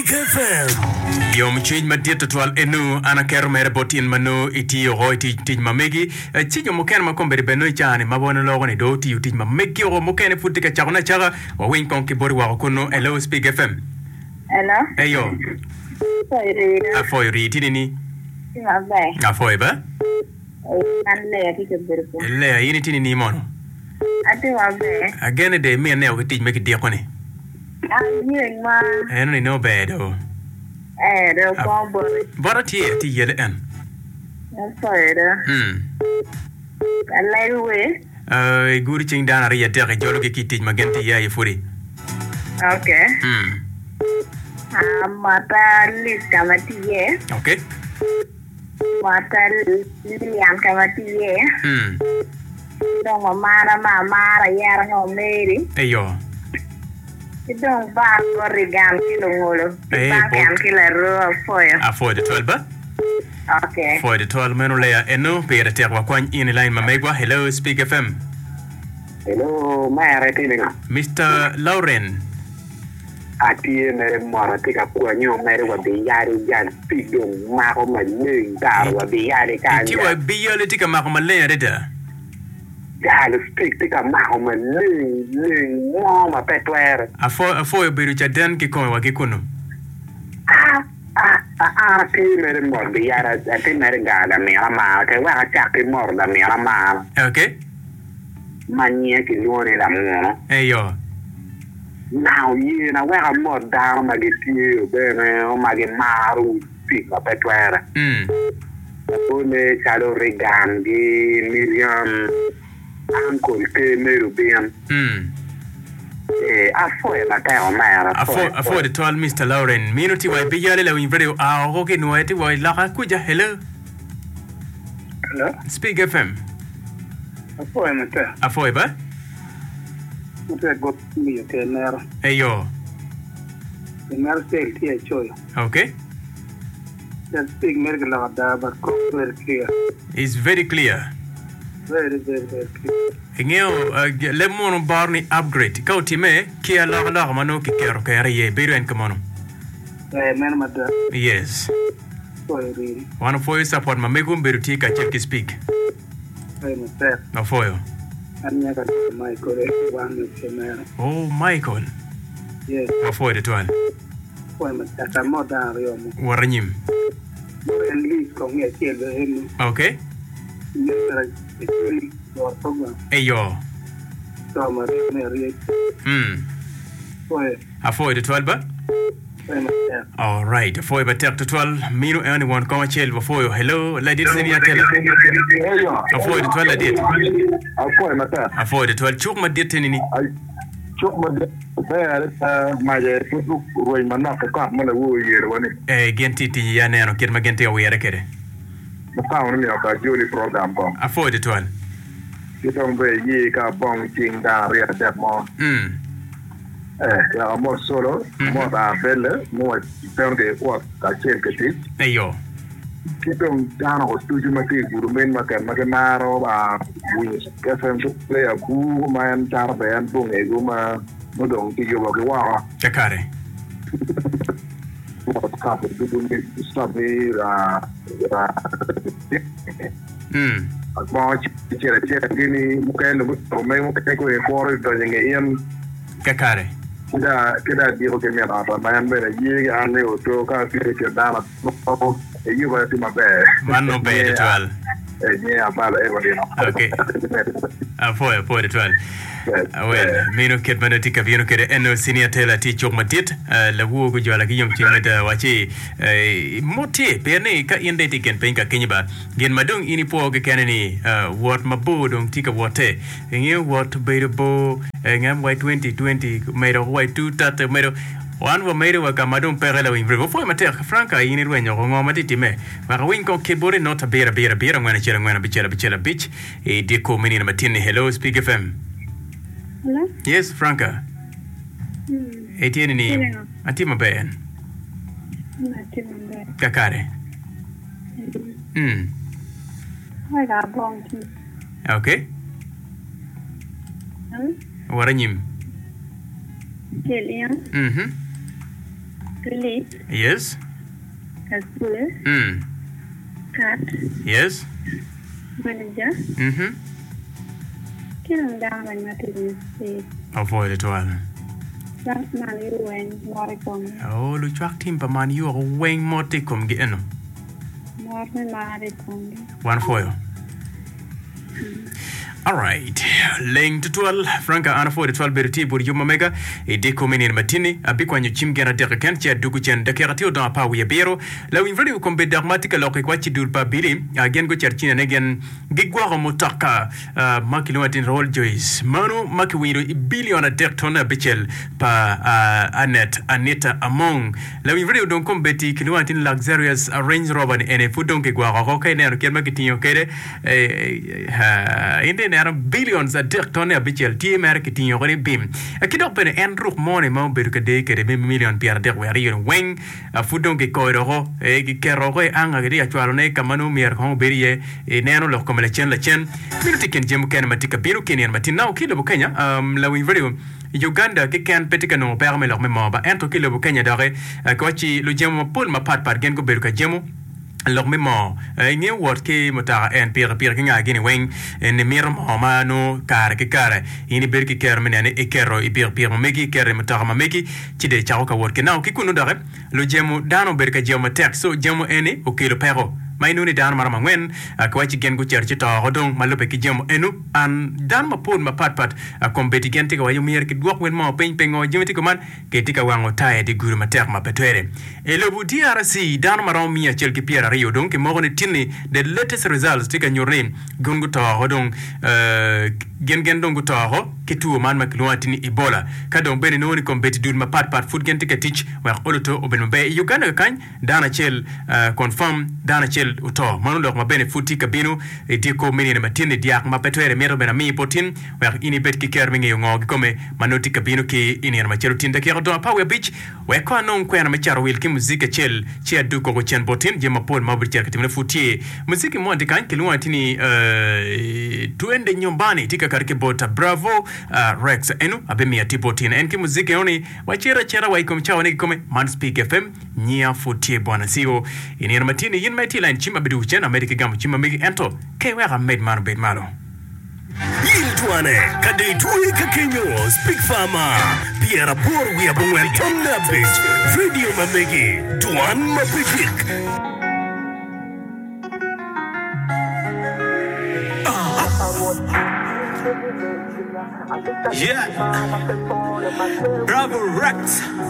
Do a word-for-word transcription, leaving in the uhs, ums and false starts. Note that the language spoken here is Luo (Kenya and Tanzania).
Speak F M. Yom change madito twal enu ana kero mere botin manu iti oi ti ti mamegi chi yo moken ma kombe beno chane mabona logo ne do ti ti mamegi o moken futi ka chagona chaga wa win kon ki bori wa kono hello Speak F M. Hello. Eyo. Sorry. A foi riti ni. Vabbè. A foi ba? An le ti ke berpo. Le yini tini ni mono. Ati vabbè. Again de me ne o ti me ki dia kone. Ah, ni ma. Eno ni no bedo. Eh, do ko bo. Bara ti ti yele en. Sorry. Hmm. Alai we. Eh guri ching dana riya tere jolo ki ti magenti ya yefuri. Okay. Hmm. Ah, mata lis kamatiye. Okay. Mata Lilian kamatiye. Hmm. Dong mama mama ya ngo meri. Eyo. Dong ba ko rigan kilo ngolo. Eh, Ba bo- kan kilo ro foya. A foi de twelve ba? Okay. Foi de twelve menu lea eno pere ter wa kwan in line mamegwa hello Speak F M. Hello, mare tininga. Mister Lauren. Atie mere mora tika kwa nyo mere wa biyari jan pido mako maling dar wa biyari kan. Ti wa biyale tika makamale reda. Jalo speak tika mako maling ling mo ma petwer. A foi a foi beru chaden ki kon wa ki kuno. Ah ah ah ah ti mere mor biyara ati mere gala mera ma te wa chaki mor da mera ma. Okay? Manye ki luone la mo. Eyo. Now ye na wa mor da ma ge ti bene o ma ge maru speak ma petwer. Hmm. Ole chalo regandi Miriam Uncle te merubian Hmm. eh a foi la terra mera A foi a foi de twelve Mister Lauren. Minuti wa biyale la win video a ho ke no eti wa la ka kuja hello Hello? Speak F M. A foi mate. A foi ba? Mate got mi ke ner. Eyo. Ner sel ti e choy. Okay? That speak mer la da ba ko very clear. It's very clear. Very very very clear. Ngeo le mono barni upgrade. Ka utime kia la la mano ki kero kere ye beru en kamono. Eh men mate. Yes. Foi really. One for you support ma mego beru ti ka check speak. Foi mate. Na foyo. Anya ka mai ko re one ke mer. Oh Michael. Yes. Na foyo de twal. Foi mate. Ta mo da rio mo. Waranyim. En list ko nge ke le en. Okay? Yes. Actually, your program. Eyo. So ma me re. Hmm. Foi. A foyo de twal ba? Foi mate. All right. Foyo ba tek to twelve. Minu anyone come chel ba foyo. Hello. La dit senia tela. A foyo de twelve la dit. a foi mata A foyo de twelve chuk ma dit ni. ai chok ma de bere ma je fudu roi mana ka ka mana wo yer wani Eh genti ti ya neno kit ma genti o yere kede. ma ka woni mi ka joli program ko A foyo de twelve. ki ton be yi ka bong ching da ria de mo Hmm. eh ya mo solo mo da belle mo perde ko ka chen ke ti Eyo. kitong dana ko studio ma ti guru men ma kan ma kan maro ba wi ka fam so play a ku ma an tar be an bung e go ma mo dong ti yo ba ke wa Kakare. ko ka ko du ni stop ni ra ra Hmm. ma ci ci ra ci gini mo kay no mo me mo kay ko e ko ro do nge yen Kakare. da kida di ko ke me ra ba man be yi an ne o to ka fi ke dana e yi ba ti ma be Mano be de twelve. e ni a ba e ba di no Okay. A foyo foyo de twelve. Well, mino ket manati ka bino kede eno senior tela ti chok matit la wo go jala ki yom chimeta wachi moti perne ka inde ti ken penka kenyiba gen madong ini po ke kenani what mabodong tika wote ngi what bedo bo ngam y twenty twenty mero y two tat mero wan wa mero wa kamadong perela wing brevo foi mater franca ini ruenyo ngo matiti me wa wing ko kebore not bera bera bera ngwana chela ngwana bichela bichela bich e diko menina matini hello Speak F M. Hello? Yes, Franca. Hmm. Etienne ni. Hello. Atima ben. Mate mande. Kakare. Hmm. Hai ga bong ti. Okay. Hmm? Waranyim. Kelian. Mhm. Philip, Yes. Kasule, Mm. Kat, Yes. Manager, Mhm. Kiran down and not in the Avoid it all. Last man you went Morricone, Oh, lu chwak tim pa man yu weng mote kom gi eno. Mormon Maricone. One foil. All right. Ling to twelve, Franca Anna for the twelve berti bur yuma mega, e de komini matini, a big one you chim gana de kentia duguchen de keratio don pa we bero, la win very combe dogmatica loke quachi dur pa bili, again go churchin and again gigwa motaka, uh, makiloatin roll joys, manu makiwido billion a dectona bichel pa uh, Annette, Anita among, la win very don't come betty kiloatin luxurious uh, Range Rover and a food donkey gua, okay, now can make it in your kere, in billions a dirk ton a bichel ti America tin yore bim a kid up en ruk money mo beruka de ke de million pierre de wari yon weng a fudon ke koiro e ki kero ko anga gidi a chwalo ne kamanu mier ko berie e neno lo comme la chen la chen minuti ken jemu ken matika biru ken matina o kilo Kenya um la win video Uganda ke kan petika no perme lo me mo ba ento kilo Kenya dare ko chi lo jemu pol ma pat pat gen ko beruka jemu log me mo ni word ke mota en pire pire nga gini weng en mir mo ma no kar ke kar ini ber ki ker men ne e kero i pire pire megi ker mota ma megi ci de chawo ka word ke naw ki kunu dare lo jemu dano ber ka jemu tek so jemu ene o kilo pero mai nuni dan marama ngwen ko ci gen go cerci to hodong malope ki jemu enu an dan ma pon ma pat pat ko beti gen ti ko wayu mier ki dwok wen mo pen pen o jemti ko man ke ti ka wango tae di guru ma tek ma petere e lo bu D R C dan maram mi chel ki piera rio donc mo gone tinni the latest results ti ka nyore gongo to hodong gen gen dongo to ho ki tu man ma kilwatini Ebola ka don beni noni ko beti dur ma pat pat food gen ti ka tich wa oloto o ben be Uganda kan dana chel confirm dana chel uto manu lok mabene futi kabinu e diko mini na matini diak mapetwere mero bena mi potin wa ini bet ki ker mingi ngo kome manoti kabinu ki ini na machero tinda ki do pa we beach we ko non ko na macharo wil ki muzika chel chi adu ko chen potin je mapol mabur cher katimna futi muziki mo ndikan ki luwa tini uh, tuende nyumbani tika karike bota bravo uh, Rex enu abemi ati potin en ki muziki oni wachera chera wa ikom chawo ni kome man speak F M nyia futi bwana sio ini na matini yin meti line chima bidu chen America gam chima migi ento ke wera made man bed malo Yiltuane kade tuwe ka Kenyo Speak Farmer Piera bor we abungwen tomna bitch Radio mamegi Tuan mapikik Yeah Bravo Rex